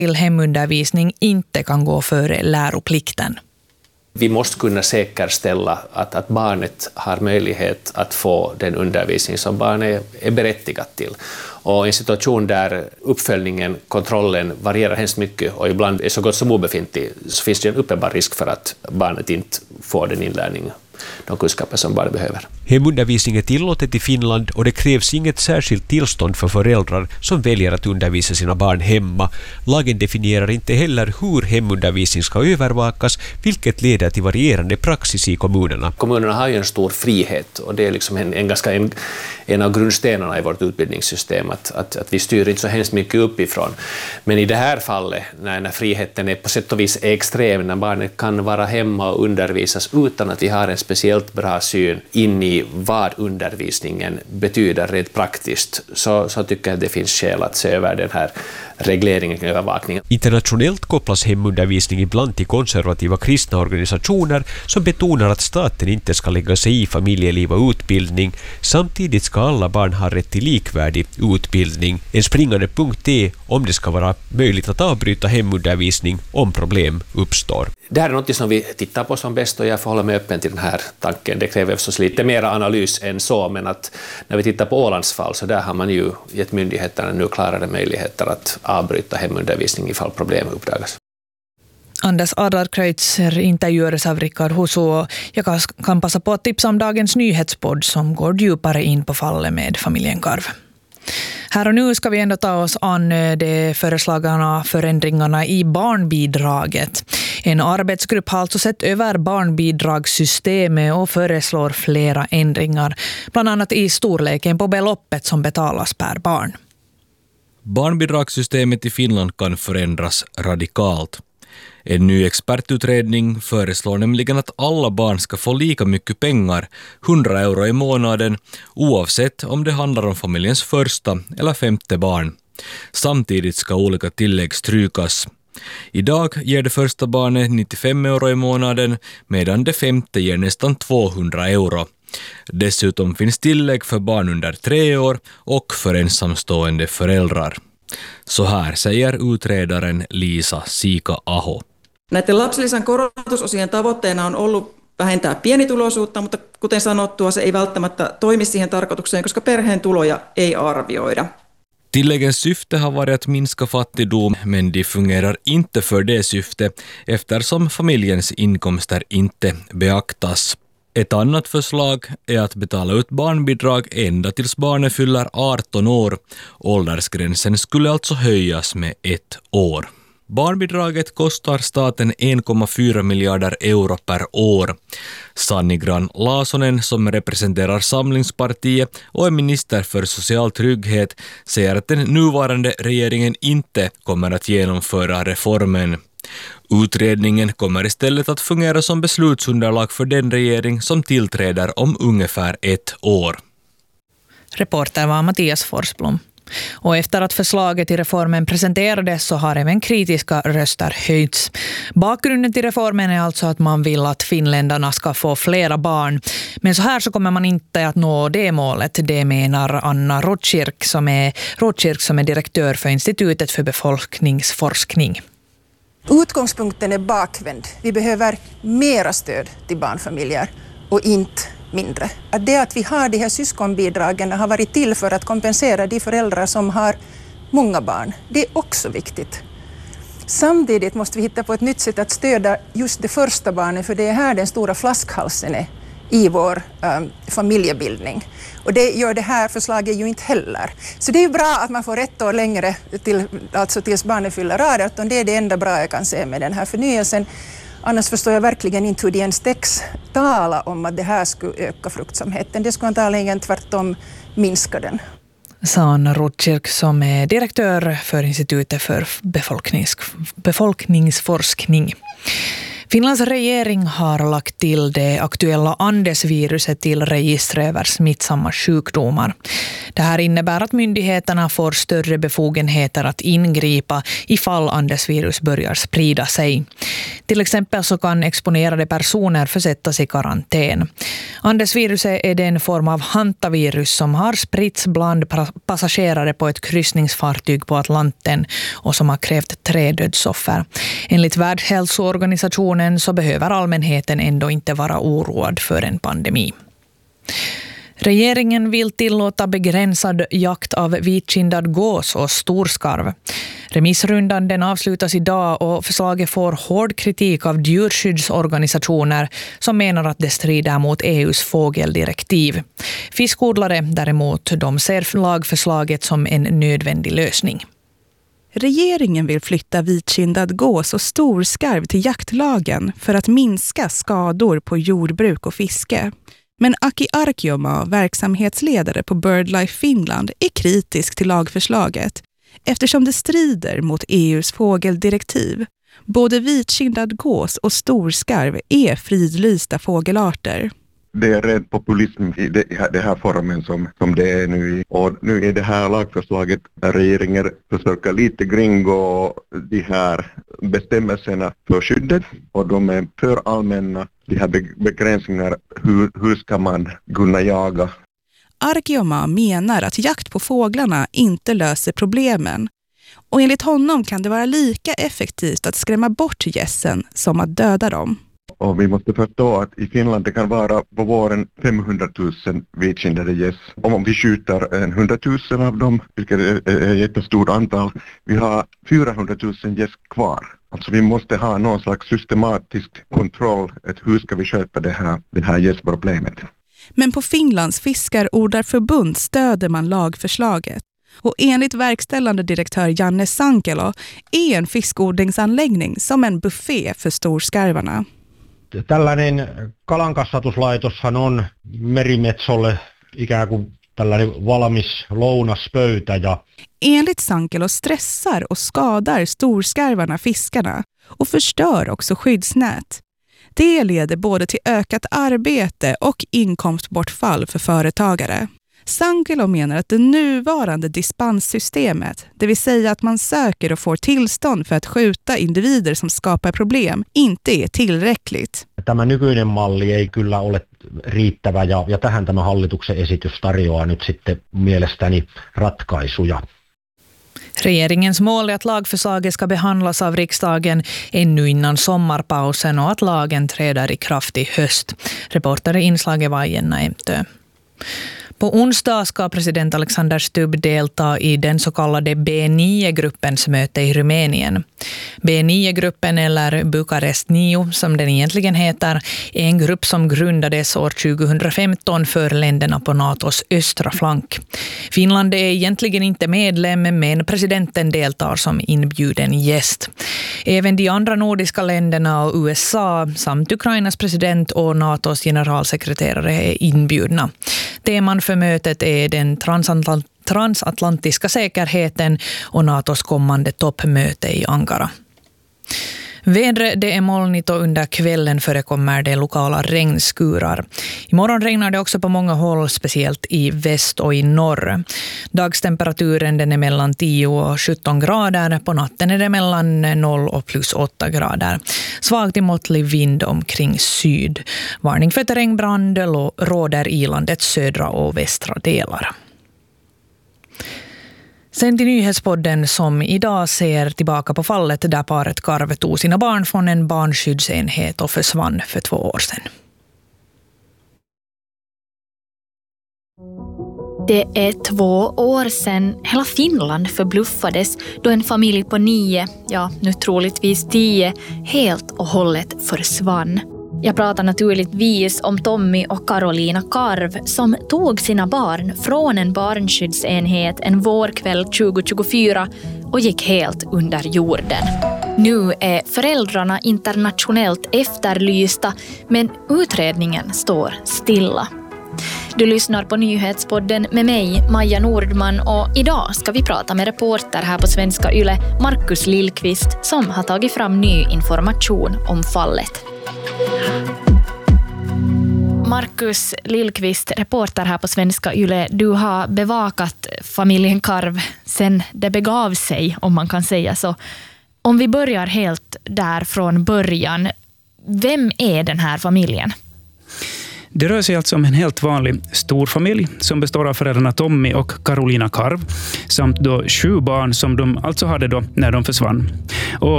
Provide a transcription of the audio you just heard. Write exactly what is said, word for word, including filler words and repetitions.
till hemundervisning inte kan gå före läroplikten. Vi måste kunna säkerställa att, att barnet har möjlighet att få den undervisning som barnet är berättigat till. Och i en situation där uppföljningen, kontrollen varierar hemskt mycket och ibland är så gott som obefintlig, så finns det en uppenbar risk för att barnet inte får den inlärning, de kunskaper som barnet behöver. Hemundervisning är tillåtet i Finland och det krävs inget särskilt tillstånd för föräldrar som väljer att undervisa sina barn hemma. Lagen definierar inte heller hur hemundervisning ska övervakas, vilket leder till varierande praxis i kommunerna. Kommunerna har ju en stor frihet och det är liksom en, en, ganska en, en av grundstenarna i vårt utbildningssystem att, att, att vi styr inte så hemskt mycket uppifrån. Men i det här fallet, när, när friheten är på sätt och vis extrem, när barnet kan vara hemma och undervisas utan att vi har en speciellt bra syn in i vad undervisningen betyder rent praktiskt, så, så tycker jag att det finns skäl att se över den här regleringen och övervakningen. Internationellt kopplas hemundervisning ibland till konservativa kristna organisationer som betonar att staten inte ska lägga sig i familjeliv och utbildning. Samtidigt ska alla barn ha rätt till likvärdig utbildning. En springande punkt är om det ska vara möjligt att avbryta hemundervisning om problem uppstår. Det här är något som vi tittar på som bäst och jag får hålla mig öppen till den här tanken. Det kräver förstås lite mer analys än så, men att när vi tittar på Ålands fall så där har man ju gett myndigheterna nu klarare möjligheter att avbryta hemundervisning ifall problem uppdagas. Anders Adlercreutzer intervjuades av Rickard Husu. Jag kan passa på att tipsa om dagens nyhetspodd som går djupare in på fallet med familjen Karv. Här och nu ska vi ändå ta oss an de föreslagna förändringarna i barnbidraget. En arbetsgrupp har alltså sett över barnbidragssystemet och föreslår flera ändringar, bland annat i storleken på beloppet som betalas per barn. Barnbidragssystemet i Finland kan förändras radikalt. En ny expertutredning föreslår nämligen att alla barn ska få lika mycket pengar, hundra euro i månaden, oavsett om det handlar om familjens första eller femte barn. Samtidigt ska olika tillägg strykas. Idag ger det första barnet nittiofem euro i månaden, medan det femte ger nästan tvåhundra euro. Dessutom finns tillägg för barn under tre år och för ensamstående föräldrar. Så här säger utredaren Liisa Siika-Aho. Näiden lapsilisän korotusosien tavoitteena on ollut vähentää pienituloisuutta, mutta kuten sanottua, se ei välttämättä toimi siihen tarkoitukseen, koska perheen tuloja ei arvioida. Tilläggens syfte har varit att minska fattigdom, men de fungerar inte för det syfte eftersom familjens inkomster inte beaktas. Ett annat förslag är att betala ut barnbidrag ända tills barnet fyller arton år. Åldersgränsen skulle alltså höjas med ett år. Barnbidraget kostar staten en komma fyra miljarder euro per år. Sanni Grahn-Laasonen, som representerar Samlingspartiet och är minister för social trygghet, säger att den nuvarande regeringen inte kommer att genomföra reformen. Utredningen kommer istället att fungera som beslutsunderlag för den regering som tillträder om ungefär ett år. Reporter var Mattias Forsblom. Och efter att förslaget till reformen presenterades så har även kritiska röster höjts. Bakgrunden till reformen är alltså att man vill att finländarna ska få flera barn. Men så här så kommer man inte att nå det målet, det menar Anna Rotkirk som är, Rotkirk som är direktör för Institutet för befolkningsforskning. Utgångspunkten är bakvänd. Vi behöver mera stöd till barnfamiljer och inte mindre. Att det att vi har de här syskonbidragen har varit till för att kompensera de föräldrar som har många barn. Det är också viktigt. Samtidigt måste vi hitta på ett nytt sätt att stödja just det första barnet, för det är här den stora flaskhalsen är i vår um, familjebildning. Och det gör det här förslaget ju inte heller. Så det är ju bra att man får ett år längre till, alltså tills barnet fyller arton. Det är det enda bra jag kan se med den här förnyelsen. Annars förstår jag verkligen inte hur det ens text tala om att det här skulle öka fruktsamheten. Det skulle antagligen tvärtom minska den. Sa Anna Rotkirk som är direktör för Institutet för befolknings, befolkningsforskning. Finlands regering har lagt till det aktuella Andesviruset till registret över smittsamma sjukdomar. Det här innebär att myndigheterna får större befogenheter att ingripa ifall Andesvirus börjar sprida sig. Till exempel så kan exponerade personer försättas i karantän. Andesviruset är den form av hantavirus som har spritts bland passagerare på ett kryssningsfartyg på Atlanten och som har krävt tre dödsoffer. Enligt Världshälsoorganisationen så behöver allmänheten ändå inte vara oroad för en pandemi. Regeringen vill tillåta begränsad jakt av vitkindad gås och storskarv. Remissrundan den avslutas idag och förslaget får hård kritik av djurskyddsorganisationer som menar att det strider mot E U:s fågeldirektiv. Fiskodlare däremot, de ser lagförslaget som en nödvändig lösning. Regeringen vill flytta vitkindad gås och storskarv till jaktlagen för att minska skador på jordbruk och fiske. Men Aki Arkioma, verksamhetsledare på BirdLife Finland, är kritisk till lagförslaget eftersom det strider mot E U:s fågeldirektiv. Både vitkindad gås och storskarv är fridlysta fågelarter. Det är rädd populism i det här, det här formen som, som det är nu. Och nu är det här lagförslaget där regeringen försöker lite kringgå de här bestämmelserna för skyddet. Och de är för allmänna, de här begränsningar, hur, hur ska man kunna jaga. Arkioma menar att jakt på fåglarna inte löser problemen. Och enligt honom kan det vara lika effektivt att skrämma bort gässen som att döda dem. Och vi måste förstå att i Finland det kan vara på våren femhundratusen vitkindade gäss. Om vi skjuter en hundratusen av dem, vilket är ett jättestort antal, vi har fyrahundratusen gäss kvar. Alltså vi måste ha någon slags systematisk kontroll, att hur ska vi sköta det här, det här gässproblemet. Men på Finlands fiskarodlarförbund stöder man lagförslaget. Och enligt verkställande direktör Janne Sankelo är en fiskodlingsanläggning som en buffé för storskarvarna. Tällainen kalankasvatuslaitoshan on merimetsolle ikään kuin tällainen valmis lounaspöytä. Ja enligt Sankelo stressar och skadar storskarvarna fiskarna och förstör också skyddsnät. Det leder både till ökat arbete och inkomstbortfall för företagare. Sankelo menar att det nuvarande dispenssystemet, det vill säga att man söker och får tillstånd för att skjuta individer som skapar problem, inte är tillräckligt. Tämä nykyinen malli ei kyllä ole riittävä ja, ja tähän tämä hallituksen esitys tarjoaa nyt sitten mielestäni ratkaisuja. Regeringens mål är att lagförslaget ska behandlas av riksdagen ännu innan sommarpausen och att lagen träder i kraft i höst. Reporter i inslaget var Jenna Emtö. På onsdag ska president Alexander Stubb delta i den så kallade B nio-gruppens möte i Rumänien. B nio-gruppen, eller Bukarest nio som den egentligen heter, är en grupp som grundades år tjugohundrafemton för länderna på NATOs östra flank. Finland är egentligen inte medlem, men presidenten deltar som inbjuden gäst. Även de andra nordiska länderna och U S A samt Ukrainas president och NATOs generalsekreterare är inbjudna. Teman för mötet är den transatlant- transatlantiska säkerheten och NATOs kommande toppmöte i Ankara. Vädret, det är molnigt och under kvällen förekommer det lokala regnskurar. Imorgon regnar det också på många håll, speciellt i väst och i norr. Dagstemperaturen den är mellan tio och sjutton grader. På natten är det mellan noll och plus åtta grader. Svag till måttlig vind omkring syd. Varning för terrängbrand råder i landets södra och västra delar. Sen till nyhetspodden som idag ser tillbaka på fallet där paret Karve tog sina barn från en barnskyddsenhet och försvann för två år sedan. Det är två år sedan hela Finland förbluffades då en familj på nio, ja nu troligtvis tio, helt och hållet försvann. Jag pratar naturligtvis om Tommy och Carolina Karv som tog sina barn från en barnskyddsenhet en vårkväll tjugohundratjugofyra och gick helt under jorden. Nu är föräldrarna internationellt efterlysta, men utredningen står stilla. Du lyssnar på nyhetspodden med mig, Maja Nordman, och idag ska vi prata med reporter här på Svenska Yle, Markus Lillqvist, som har tagit fram ny information om fallet. Markus Lillqvist, reporter här på Svenska Yle. Du har bevakat familjen Karv sen det begav sig, om man kan säga så. Om vi börjar helt där från början. Vem är den här familjen? Det rör sig alltså om en helt vanlig storfamilj som består av föräldrarna Tommy och Carolina Karv samt då sju barn som de alltså hade då när de försvann. Och